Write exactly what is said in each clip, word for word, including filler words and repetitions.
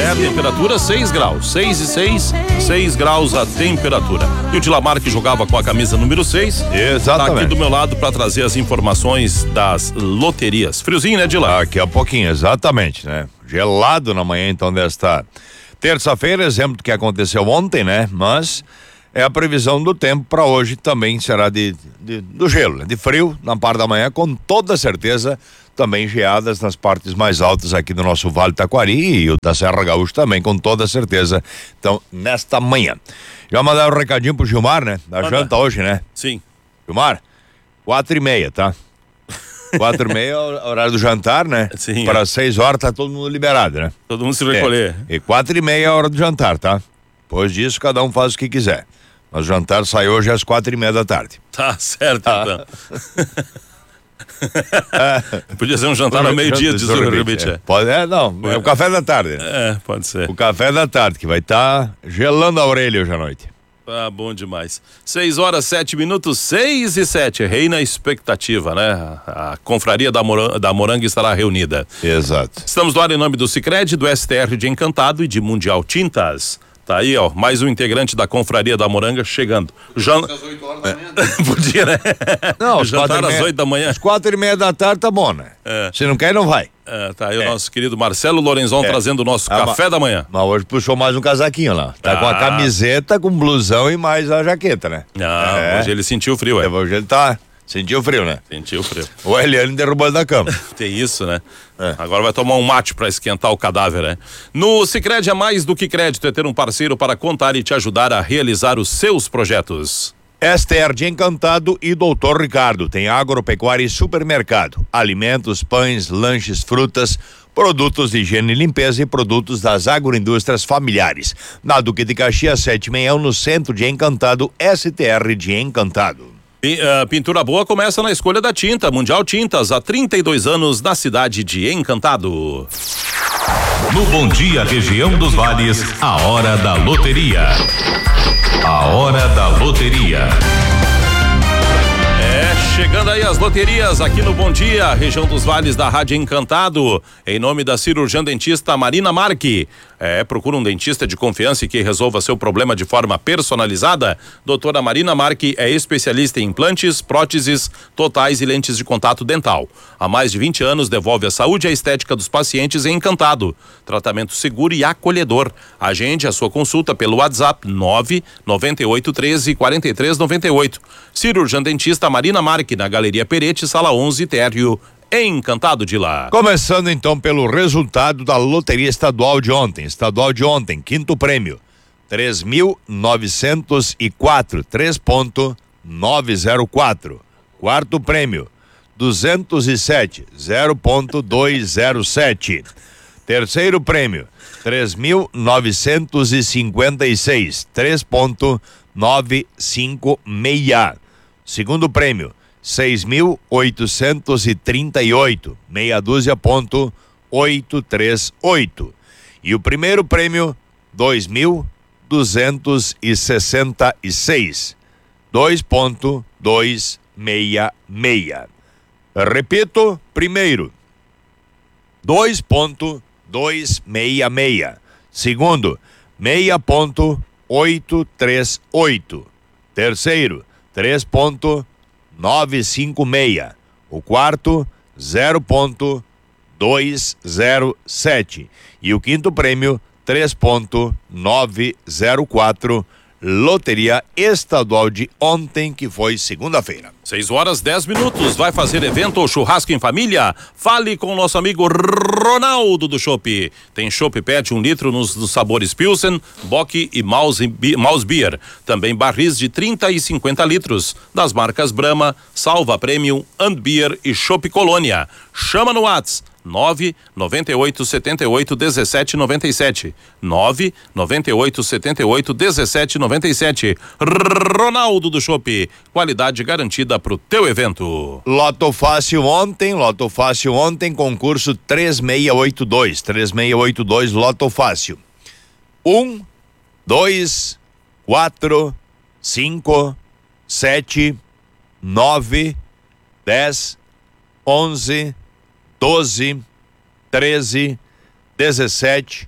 É, a temperatura seis graus, seis e seis, seis graus a temperatura. E o Dilamar, que jogava com a camisa número seis, exatamente, tá aqui do meu lado para trazer as informações das loterias. Friozinho, né, Dilamar? Daqui a pouquinho, exatamente, né? Gelado na manhã, então, desta terça-feira, exemplo do que aconteceu ontem, né? Mas é a previsão do tempo para hoje também será de, de do gelo, né? De frio na parte da manhã, com toda certeza, também geadas nas partes mais altas aqui do nosso Vale Taquari e o da Serra Gaúcha também, com toda certeza. Então, nesta manhã. Já mandaram um recadinho pro Gilmar, né? Da Manda. janta hoje, né? Sim. Gilmar, quatro e meia, tá? Quatro e meia é o horário do jantar, né? Sim. Para é. seis horas tá todo mundo liberado, né? Todo mundo se recolher. É. E quatro e meia é a hora do jantar, tá? Depois disso, cada um faz o que quiser. Mas o jantar sai hoje às quatro e meia da tarde. Tá certo, Ah. então. Podia ser um jantar ao meio-dia, diz o Rebite. É. Pode, é, não, é o café da tarde. É, pode ser. O café da tarde, que vai estar tá gelando a orelha hoje à noite. Tá bom demais. Seis horas, sete minutos, seis e sete. Reina a expectativa, né? A, a confraria da, Moran- da Moranga estará reunida. Exato. Estamos no ar em nome do Sicredi, do S T R de Encantado e de Mundial Tintas. Tá aí, ó, mais um integrante da confraria da Moranga chegando. Jan... Às oito horas da manhã. Podia, né? Não, às jantar quatro e às meia- oito da manhã. Às quatro e meia da tarde tá bom, né? É. Se não quer, não vai. É, tá aí o É. nosso querido Marcelo Lorenzon É. trazendo o nosso Ah, café ma- da manhã. Mas hoje puxou mais um casaquinho lá. Tá com a Ah. camiseta, com blusão e mais a jaqueta, né? Ah, É. hoje ele sentiu frio, é. Hoje ele tá. Sentiu frio, né? Sentiu frio. O Eliane derrubou ele da cama. Tem isso, né? É. Agora vai tomar um mate pra esquentar o cadáver, né? No Sicredi é mais do que crédito, é ter um parceiro para contar e te ajudar a realizar os seus projetos. S T R de Encantado e Doutor Ricardo. Tem agropecuária e supermercado. Alimentos, pães, lanches, frutas, produtos de higiene e limpeza e produtos das agroindústrias familiares. Na Duque de Caxias sete sessenta e um, no centro de Encantado, S T R de Encantado. Pi- ah, pintura boa começa na escolha da tinta. Mundial Tintas, há trinta e dois anos na cidade de Encantado. No Bom Dia Região dos Vales, a hora da loteria. A hora da loteria. É, chegando aí as loterias aqui no Bom Dia, região dos Vales da Rádio Encantado, em nome da cirurgiã dentista Marina Marque. É, procura um dentista de confiança e que resolva seu problema de forma personalizada. Doutora Marina Marque é especialista em implantes, próteses totais e lentes de contato dental. Há mais de vinte anos devolve a saúde e a estética dos pacientes em Encantado. Tratamento seguro e acolhedor. Agende a sua consulta pelo WhatsApp nove nove oito um três quatro três nove oito. Cirurgiã dentista Marina Marque, na Galeria Perete, sala onze, térreo, Encantado de lá. Começando então pelo resultado da loteria estadual de ontem. Estadual de ontem, quinto prêmio, três mil novecentos e quatro, três ponto nove zero quatro. Quarto prêmio, duzentos e sete, zero ponto dois zero sete. Terceiro prêmio, três mil novecentos e cinquenta e seis, três ponto nove cinco seis. Segundo prêmio, seis mil oitocentos e trinta e oito, meia dúzia ponto oito três oito. E o primeiro prêmio, dois mil duzentos e sessenta e seis, dois ponto dois seis seis. Repito, primeiro, dois ponto dois seis seis. Segundo, seis ponto oito três oito. Terceiro, três ponto nove cinco seis. O quarto, zero ponto dois zero sete. E o quinto prêmio, três ponto nove zero quatro. Loteria estadual de ontem, que foi segunda-feira. seis horas, dez minutos. Vai fazer evento ou churrasco em família? Fale com o nosso amigo Ronaldo do Chopp. Tem Chopp Pet um litro nos, nos sabores Pilsen, Bock e Maus, Maus Beer. Também barris de trinta e cinquenta litros das marcas Brahma, Salva Premium, Beer e Chopp Colônia. Chama no WhatsApp nove nove oito sete oito um sete nove sete. nove nove oito sete oito um sete nove sete. Ronaldo do Chopp, qualidade garantida pro teu evento. Loto Fácil ontem, Loto Fácil ontem, concurso três seis oito dois, três seis oito dois, Loto Fácil. Um, dois, quatro, cinco, sete, nove, dez, onze, doze, treze, dezessete,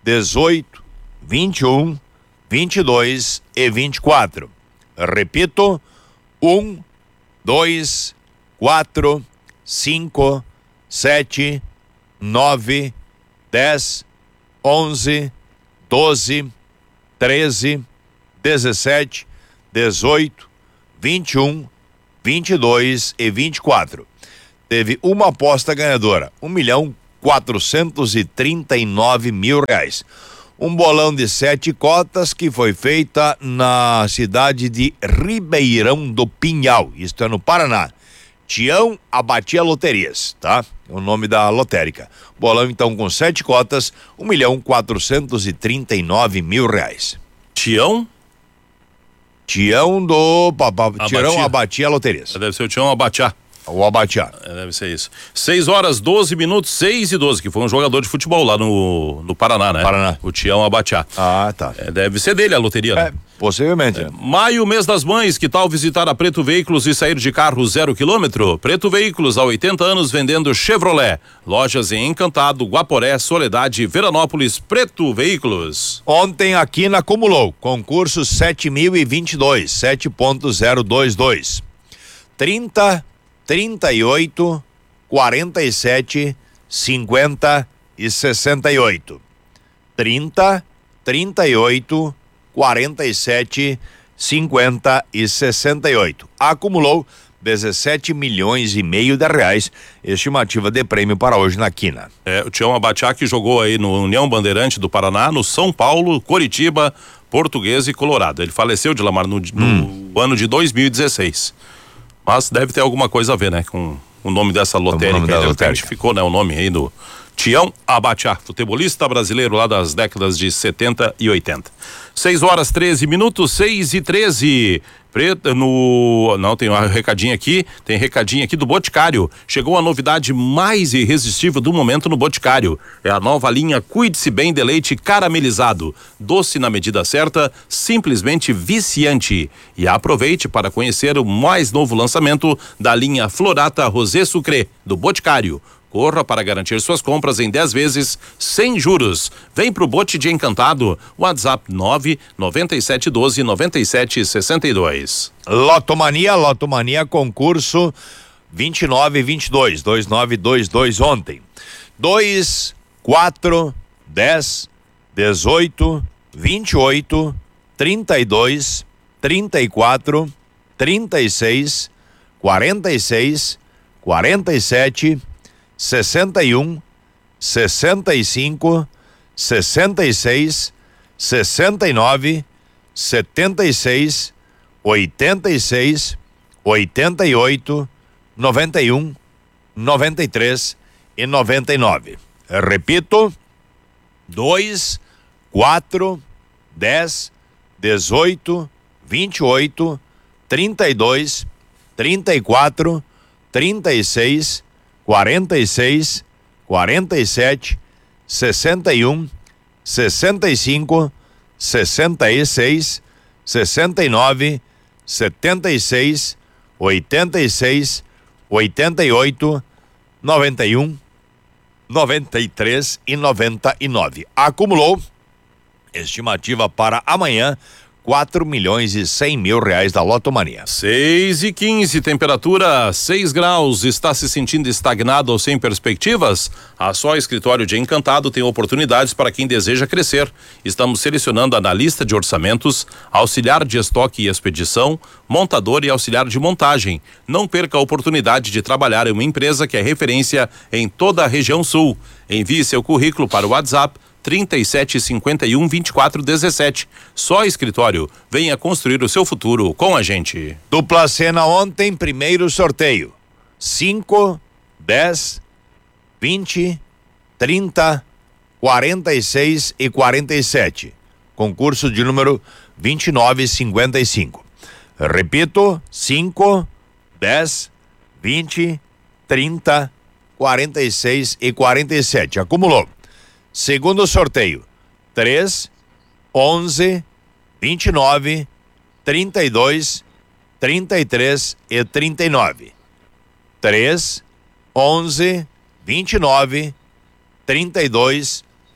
dezoito, vinte e um, vinte e dois e vinte e quatro. Repito, um, dois, quatro, cinco, sete, nove, dez, onze, doze, treze, dezessete, dezoito, vinte e um, vinte e dois e vinte e quatro. Teve uma aposta ganhadora, um milhão quatrocentos e trinta e nove mil reais. Um bolão de sete cotas que foi feita na cidade de Ribeirão do Pinhal, isto é no Paraná. Tião Abatia Loterias, tá? É o nome da lotérica. Bolão então com sete cotas, um milhão quatrocentos e trinta e nove mil reais. Tião? Tião do Papa, Abatia. Tião Abatia Loterias. Deve ser o Tião Abatiá. O Abatiá. É, deve ser isso. seis horas, doze minutos, seis e doze, que foi um jogador de futebol lá no, no Paraná, né? Paraná. O Tião Abatiá. Ah, tá. É, deve ser dele a loteria, né? É, possivelmente. É, maio, mês das mães, que tal visitar a Preto Veículos e sair de carro zero quilômetro? Preto Veículos, há oitenta anos vendendo Chevrolet. Lojas em Encantado, Guaporé, Soledade, Veranópolis, Preto Veículos. Ontem a Quina acumulou concurso sete mil e vinte e dois, sete ponto zero dois dois. trinta, trinta e oito, quarenta e sete, cinquenta e sessenta e oito. trinta, trinta e oito, quarenta e sete, cinquenta e sessenta e oito. Acumulou dezessete milhões e meio de reais, estimativa de prêmio para hoje na Quina. É, o Tião Abatiá que jogou aí no União Bandeirante do Paraná, no São Paulo, Coritiba, Portuguesa e Colorado. Ele faleceu, de Lamar, no, hum. no ano de dois mil e dezesseis. Mas deve ter alguma coisa a ver, né, com o nome dessa lotérica. Nome da lotérica. Ficou, né, o nome aí do Tião Abatiá, futebolista brasileiro lá das décadas de setenta e oitenta. seis horas, treze minutos, seis e treze. Preta no. Não, tem um recadinho aqui. Tem recadinho aqui do Boticário. Chegou a novidade mais irresistível do momento no Boticário. É a nova linha Cuide-se Bem de Leite Caramelizado. Doce na medida certa, simplesmente viciante. E aproveite para conhecer o mais novo lançamento da linha Florata Rosé Sucré, do Boticário. Corra para garantir suas compras em dez vezes sem juros. Vem pro Bote de Encantado. WhatsApp nove nove sete um dois nove sete seis dois. Lotomania, Lotomania concurso vinte e nove e vinte e dois, dois nove dois dois ontem. dois, quatro, dez, dezoito, vinte e oito, trinta e dois, trinta e quatro, trinta e seis, quarenta e seis, quarenta e sete, sessenta e um, sessenta e cinco, sessenta e seis, sessenta e nove, setenta e seis, oitenta e seis, oitenta e oito, noventa e um, noventa e três e noventa e nove. Repito: dois, quatro, dez, dezoito, vinte e oito, trinta e dois, trinta e quatro, trinta e seis, quarenta e seis, quarenta e sete, sessenta e um, sessenta e cinco, sessenta e seis, sessenta e nove, setenta e seis, oitenta e seis, oitenta e oito, noventa e um, noventa e três e noventa e nove. Acumulou estimativa para amanhã quatro milhões e cem mil reais da Lotomania. seis e quinze, temperatura seis graus. Está se sentindo estagnado ou sem perspectivas? A Só Escritório de Encantado tem oportunidades para quem deseja crescer. Estamos selecionando analista de orçamentos, auxiliar de estoque e expedição, montador e auxiliar de montagem. Não perca a oportunidade de trabalhar em uma empresa que é referência em toda a região sul. Envie seu currículo para o WhatsApp trinta e sete, cinquenta e um, vinte e quatro, dezessete. Só Escritório. Venha construir o seu futuro com a gente. Dupla cena ontem, primeiro sorteio. cinco, dez, vinte, trinta, quarenta e seis e quarenta e sete. Concurso de número vinte e nove e cinquenta e cinco. Repito: cinco, dez, vinte, trinta, quarenta e seis e quarenta e sete. Acumulou. Segundo sorteio: três, onze, vinte e nove, trinta e dois, trinta e três e trinta e nove. três, onze, vinte e nove, trinta e dois,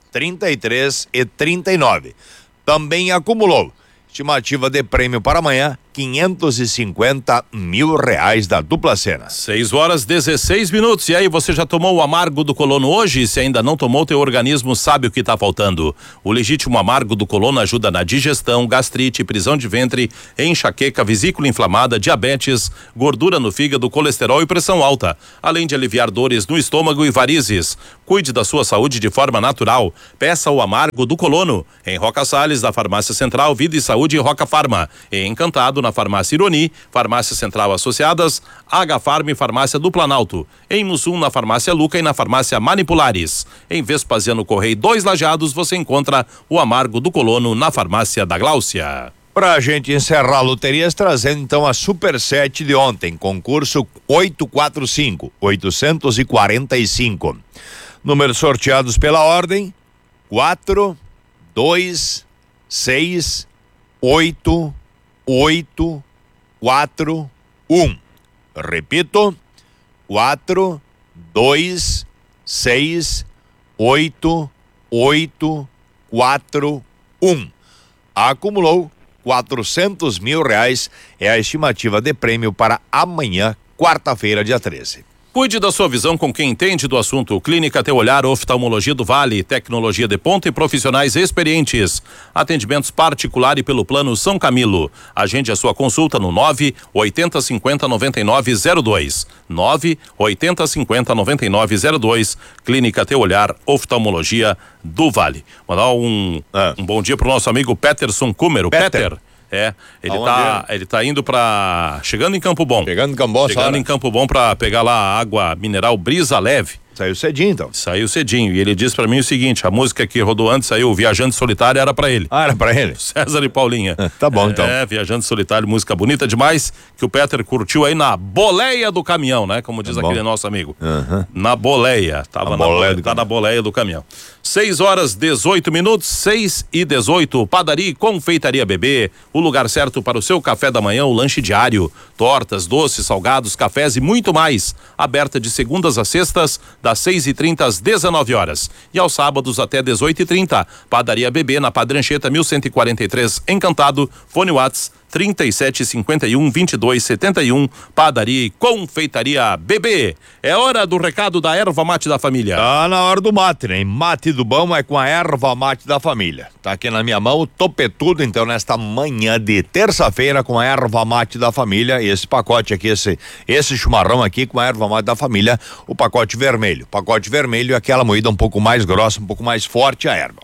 trinta e três e trinta e nove. Também acumulou. Estimativa de prêmio para amanhã, quinhentos e cinquenta mil reais da dupla cena. seis horas dezesseis minutos. E aí, você já tomou o amargo do colono hoje? Se ainda não tomou, teu organismo sabe o que está faltando. O legítimo amargo do colono ajuda na digestão, gastrite, prisão de ventre, enxaqueca, vesícula inflamada, diabetes, gordura no fígado, colesterol e pressão alta, além de aliviar dores no estômago e varizes. Cuide da sua saúde de forma natural. Peça o amargo do colono em Roca Salles, da Farmácia Central, Vida e Saúde e Roca Farma. Em Encantado, na Farmácia Ironi, Farmácia Central Associadas, H-Farm e Farmácia do Planalto. Em Mussum, na Farmácia Luca e na Farmácia Manipulares. Em Vespasiano Correia dois Lajeados, você encontra o amargo do colono na Farmácia da Gláucia. Pra gente encerrar loterias, trazendo então a Super sete de ontem, concurso oito quatro cinco, oitocentos e quarenta e cinco. Números sorteados pela ordem: quatro, dois, seis, oito, oito, quatro, um. Repito: quatro, dois, seis, oito, oito, quatro, um. Acumulou quatrocentos mil reais, é a estimativa de prêmio para amanhã, quarta-feira, dia treze. Cuide da sua visão com quem entende do assunto. Clínica Teu Olhar, Oftalmologia do Vale, tecnologia de ponta e profissionais experientes. Atendimentos particular e pelo plano São Camilo. Agende a sua consulta no nove oitenta cinquenta noventa e nove zero dois. nove oitenta cinquenta noventa e nove zero dois. Clínica Teu Olhar, Oftalmologia do Vale. Mandar um, ah. um bom dia pro nosso amigo Peterson Kummer. O Peter. Peter. É, ele Aonde tá, é? ele tá indo pra, chegando em Campo Bom. Chegando em Campo Bom, Chegando em Campo Bom pra pegar lá a água mineral Brisa Leve. Saiu cedinho, então. Saiu cedinho. E ele disse pra mim o seguinte: a música que rodou antes saiu, Viajante Solitário, era pra ele. Ah, era pra ele? César e Paulinha. Tá bom, então. É, Viajante Solitário, música bonita demais, que o Peter curtiu aí na boleia do caminhão, né? Como diz tá aquele nosso amigo. Uhum. Na boleia. Tava na, na boleia, do tá na boleia do caminhão. seis horas dezoito minutos, seis e dezoito. Padaria e Confeitaria Bebê, o lugar certo para o seu café da manhã, o lanche diário, tortas, doces, salgados, cafés e muito mais. Aberta de segundas a sextas, das seis e trinta às dezenove horas. E aos sábados até dezoito e trinta. Padaria Bebê, na Padre Anchieta, mil cento e quarenta e três, Encantado. Fone Whats trinta e sete cinquenta e um, vinte e dois setenta e um. Padaria e Confeitaria Bebê. É hora do recado da erva mate da família. Tá na hora do mate, né? Mate do bom é com a erva mate da família. Tá aqui na minha mão o topetudo, então, nesta manhã de terça-feira, com a erva mate da família. Esse pacote aqui, esse, esse chumarrão aqui com a erva mate da família, o pacote vermelho. O pacote vermelho é aquela moída um pouco mais grossa, um pouco mais forte a erva.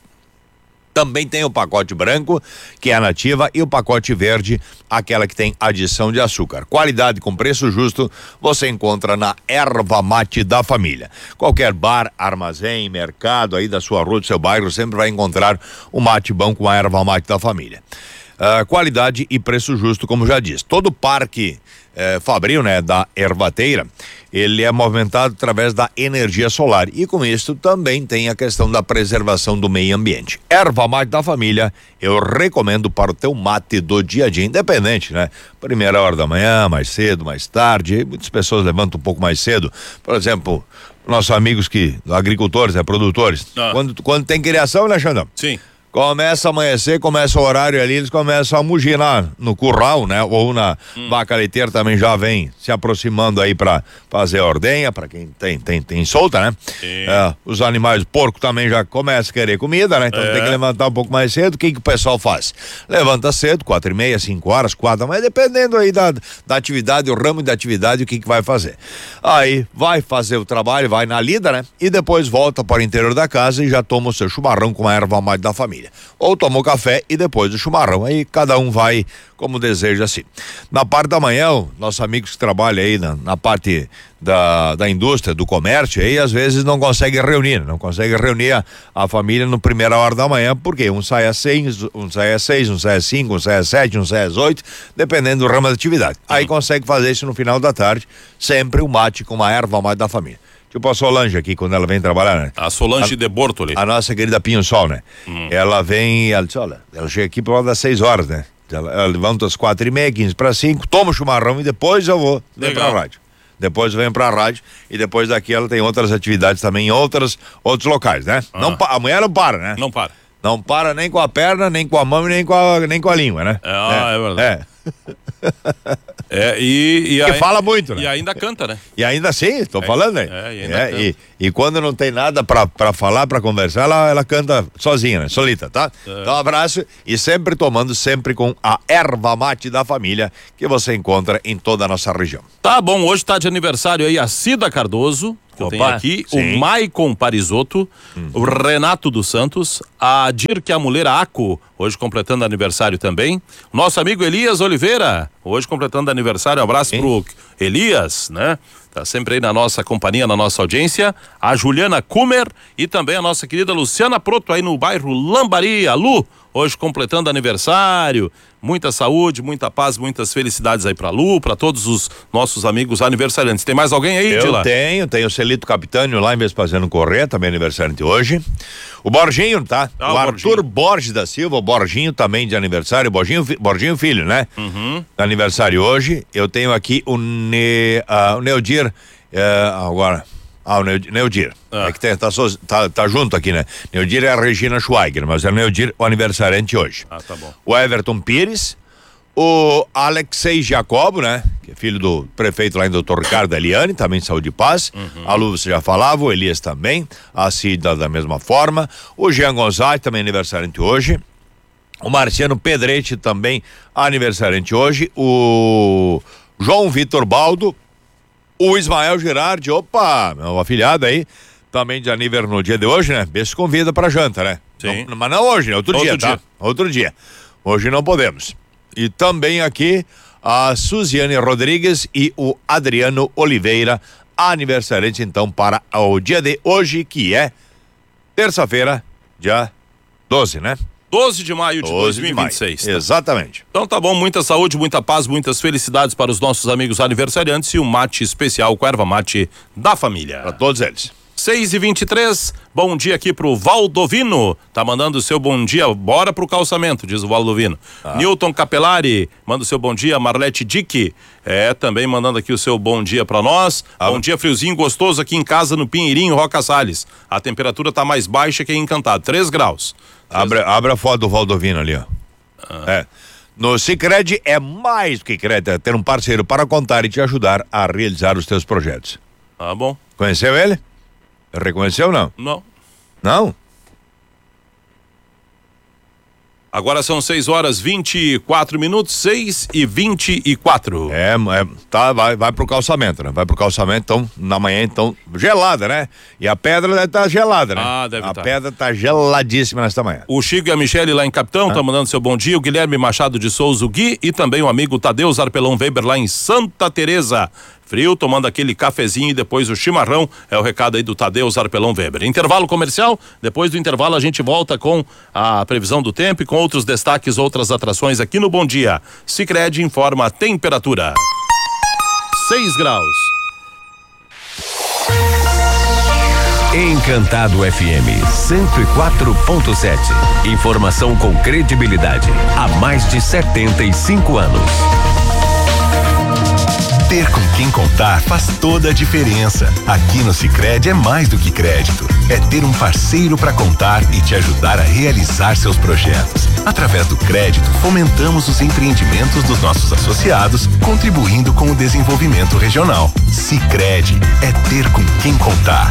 Também tem o pacote branco, que é a nativa, e o pacote verde, aquela que tem adição de açúcar. Qualidade com preço justo, você encontra na erva mate da família. Qualquer bar, armazém, mercado aí da sua rua, do seu bairro, sempre vai encontrar o mate bom com a erva mate da família. Uh, qualidade e preço justo, como já disse. Todo parque eh, fabril, né, da ervateira, ele é movimentado através da energia solar, e com isso também tem a questão da preservação do meio ambiente. Erva mate da família, eu recomendo para o teu mate do dia a dia, independente, né? Primeira hora da manhã, mais cedo, mais tarde, muitas pessoas levantam um pouco mais cedo. Por exemplo, nossos amigos que, agricultores, né, produtores, ah. quando, quando tem criação, né, Xandão? Sim. Começa a amanhecer, começa o horário ali, eles começam a mugir lá no curral, né? Ou na hum. vaca leiteira também já vem se aproximando aí pra fazer a ordenha, pra quem tem, tem, tem solta, né? É, os animais, porco também já começam a querer comida, né? Então é. tem que levantar um pouco mais cedo. O que que o pessoal faz? Levanta cedo, quatro e meia, cinco horas, quatro, mas dependendo aí da, da atividade, o ramo da atividade, o que que vai fazer. Aí vai fazer o trabalho, vai na lida, né? E depois volta para o interior da casa e já toma o seu chumarrão com a erva mate da família. Ou tomou café e depois o chumarrão. Aí cada um vai como deseja, assim. Na parte da manhã, nossos amigos que trabalham aí na, na parte da, da indústria, do comércio, aí às vezes não conseguem reunir, não conseguem reunir a, a família no primeira hora da manhã, porque um sai às seis, um sai às seis, um sai às cinco, um sai às sete, um sai às oito, dependendo do ramo da atividade. Aí uhum. consegue fazer isso no final da tarde, sempre um mate com uma erva mate da família. Tipo a Solange aqui, quando ela vem trabalhar, né? A Solange a, de Bortoli. A nossa querida Pinho Sol, né? Hum. Ela vem, ela diz, olha, ela chega aqui por volta das seis horas, né? Ela, ela levanta às quatro e meia, quinze para cinco, toma o chumarrão e depois eu vou levar a rádio. depois vem pra rádio e depois daqui ela tem outras atividades também em outras, outros locais, né? Ah. Não, a mulher não para, né? Não para. Não para nem com a perna, nem com a mão, nem com a, nem com a língua, né? Ah, é, é verdade. É. É, e, e Que aí- fala muito, né? E ainda canta, né? E ainda sim, tô falando, né? é, e ainda É, canta. e, e quando não tem nada pra, pra falar, pra conversar, ela, ela canta sozinha, né? Solita, tá? É. Então, um abraço e sempre tomando, sempre com a erva mate da família que você encontra em toda a nossa região. Tá bom, hoje tá de aniversário aí a Cida Cardoso, que eu Opa, tenho aqui, sim. o Maicon Parisotto, o Renato dos Santos, a Dirk a mulher Aco, hoje completando aniversário também. O nosso amigo Elias Oliveira, hoje completando aniversário. Um abraço Sim. pro Elias, né? Tá sempre aí na nossa companhia, na nossa audiência. A Juliana Kumer e também a nossa querida Luciana Proto aí no bairro Lambari. A Lu, hoje completando aniversário. Muita saúde, muita paz, muitas felicidades aí pra Lu, pra todos os nossos amigos aniversariantes. Tem mais alguém aí, Eu Dila? tenho, tenho o Celito Capitânio lá em Vespasiano Corrêa, também aniversário de hoje. O Borginho, tá? Ah, o o Arthur Borginho. Borges da Silva, o Borginho também de aniversário, Borginho, fi- Borginho filho, né? Uhum. Aniversário hoje. Eu tenho aqui o, ne, ah, o Neudir, eh, agora, ah, o Neudir, Neudir. Ah. É que tá, tá, so- tá- tá junto aqui, né? Neudir é a Regina Schweiger, mas é o Neudir o aniversariante hoje. Ah, tá bom. O Everton Pires, o Alexei Jacobo, né? Que é filho do prefeito lá em doutor Ricardo Eliane, também de saúde e paz. A Lu você já falava, o Elias também, a Cida da mesma forma. O Jean Gonzalez, também aniversariante hoje. O Marciano Pedretti, também aniversariante hoje. O João Vitor Baldo. O Ismael Girardi, opa, meu afilhado aí, também de aniversário no dia de hoje, né? Beijo convida pra janta, né? Sim. Não- mas não hoje, né? Outro, Outro dia, tá? dia. Outro dia. Hoje não podemos. E também aqui a Suziane Rodrigues e o Adriano Oliveira, aniversariante então para o dia de hoje, que é terça-feira, dia doze, né? doze de maio de doze de maio. dois mil e vinte e seis. tá? Exatamente. Então tá bom, muita saúde, muita paz, muitas felicidades para os nossos amigos aniversariantes e um mate especial com a erva mate da família. Para todos eles. seis e vinte e três, bom dia aqui pro Valdovino, tá mandando o seu bom dia, bora pro calçamento, diz o Valdovino. Ah. Newton Capelari, manda o seu bom dia, Marlete Dick, é, também mandando aqui o seu bom dia pra nós. Ah. Bom dia, friozinho gostoso aqui em casa no Pinheirinho, Roca Salles. A temperatura tá mais baixa que em Encantado, três graus. Abre, abre a foto do Valdovino ali, ó. É. No Sicredi é mais do que crédito, é ter um parceiro para contar e te ajudar a realizar os teus projetos. Tá bom? Conheceu ele? Reconheceu ou não? Não. Não? Agora são seis horas vinte e quatro minutos, seis e vinte e quatro. É, é, tá, vai, vai pro calçamento, né? Vai pro calçamento, então, na manhã, então, gelada, né? E a pedra deve estar gelada, né? Ah, deve A tá. pedra tá geladíssima nesta manhã. O Chico e a Michele lá em Capitão, tá mandando seu bom dia. O Guilherme Machado de Souza, o Gui, e também o amigo Tadeu Zarpelão Weber lá em Santa Teresa. Frio, tomando aquele cafezinho e depois o chimarrão. É o recado aí do Tadeu Zarpelão Weber. Intervalo comercial. Depois do intervalo a gente volta com a previsão do tempo e com outros destaques, outras atrações aqui no Bom Dia. Sicredi informa a temperatura. seis graus. Encantado F M cento e quatro ponto sete. Informação com credibilidade há mais de setenta e cinco anos. Ter com quem contar faz toda a diferença. Aqui no Sicredi é mais do que crédito. É ter um parceiro para contar e te ajudar a realizar seus projetos. Através do crédito, fomentamos os empreendimentos dos nossos associados, contribuindo com o desenvolvimento regional. Sicredi é ter com quem contar.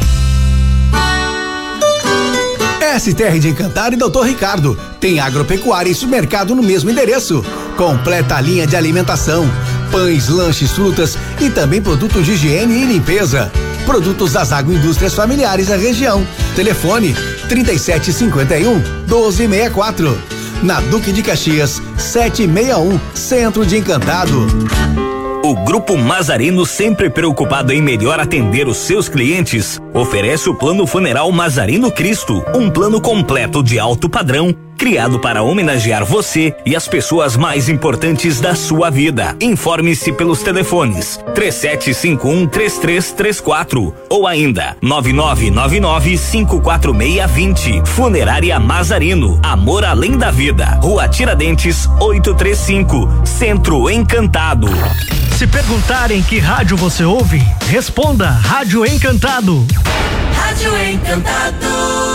S T R de Encantado e doutor Ricardo. Tem agropecuária e supermercado no mesmo endereço. Completa a linha de alimentação, pães, lanches, frutas e também produtos de higiene e limpeza. Produtos das agroindústrias familiares da região. Telefone trinta e sete cinquenta e um, doze sessenta e quatro. Na Duque de Caxias, setecentos e sessenta e um, Centro de Encantado. O Grupo Mazarino, sempre preocupado em melhor atender os seus clientes, oferece o Plano Funeral Mazarino Cristo, um plano completo de alto padrão, criado para homenagear você e as pessoas mais importantes da sua vida. Informe-se pelos telefones três sete cinco um, três três três quatro ou ainda nove nove nove nove, cinco quatro seis dois zero. Funerária Mazarino, amor além da vida. Rua Tiradentes oitocentos e trinta e cinco, Centro Encantado. Se perguntarem que rádio você ouve, responda Rádio Encantado. Rádio Encantado.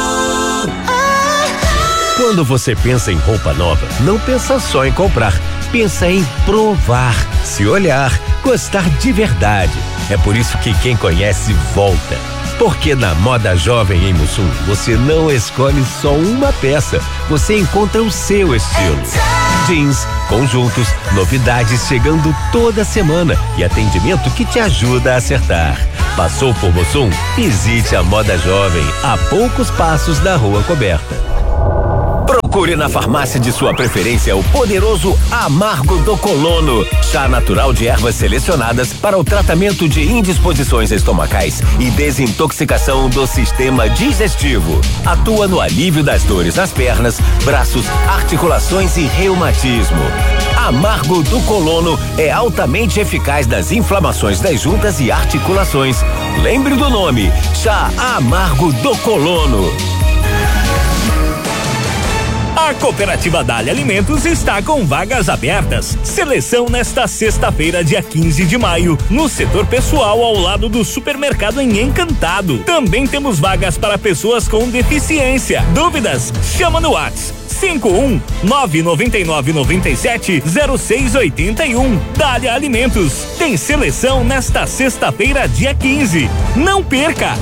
Quando você pensa em roupa nova, não pensa só em comprar, pensa em provar, se olhar, gostar de verdade. É por isso que quem conhece volta. Porque na Moda Jovem em Mussum, você não escolhe só uma peça, você encontra o seu estilo. Jeans, conjuntos, novidades chegando toda semana e atendimento que te ajuda a acertar. Passou por Mussum? Visite a Moda Jovem, a poucos passos da Rua Coberta. Procure na farmácia de sua preferência o poderoso Amargo do Colono, chá natural de ervas selecionadas para o tratamento de indisposições estomacais e desintoxicação do sistema digestivo. Atua no alívio das dores nas pernas, braços, articulações e reumatismo. Amargo do Colono é altamente eficaz nas inflamações das juntas e articulações. Lembre do nome, chá Amargo do Colono. A Cooperativa Dália Alimentos está com vagas abertas. Seleção nesta sexta-feira, dia quinze de maio, no setor pessoal ao lado do supermercado em Encantado. Também temos vagas para pessoas com deficiência. Dúvidas? Chama no WhatsApp cinco um nove nove nove nove sete zero seis oito um. Dália Alimentos. Tem seleção nesta sexta-feira, dia quinze. Não perca!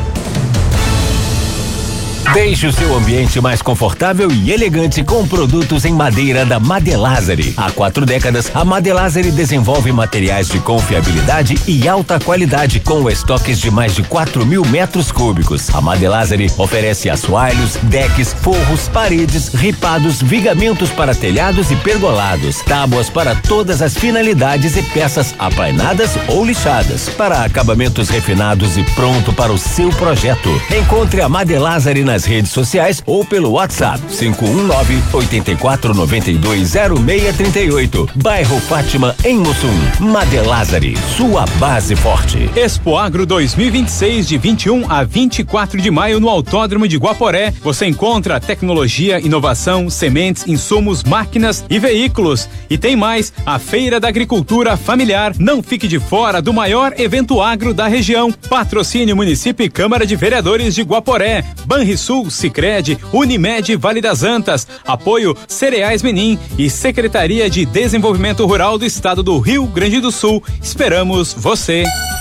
Deixe o seu ambiente mais confortável e elegante com produtos em madeira da Madelazari. Há quatro décadas, a Madelazari desenvolve materiais de confiabilidade e alta qualidade, com estoques de mais de quatro mil metros cúbicos. A Madelazari oferece assoalhos, decks, forros, paredes, ripados, vigamentos para telhados e pergolados, tábuas para todas as finalidades e peças aplainadas ou lixadas, para acabamentos refinados e pronto para o seu projeto. Encontre a Madelazari nas redes sociais ou pelo WhatsApp cinco um nove, oito quatro nove dois, zero seis três oito. Bairro Fátima, em Mussum. Madelazari, sua base forte. Expo Agro dois mil e vinte e seis, de vinte e um a vinte e quatro de maio, no Autódromo de Guaporé. Você encontra tecnologia, inovação, sementes, insumos, máquinas e veículos. E tem mais, a Feira da Agricultura Familiar. Não fique de fora do maior evento agro da região. Patrocínio Município e Câmara de Vereadores de Guaporé. Banrisul, Sicredi, Unimed, Vale das Antas. Apoio Cereais Menin e Secretaria de Desenvolvimento Rural do Estado do Rio Grande do Sul. Esperamos você.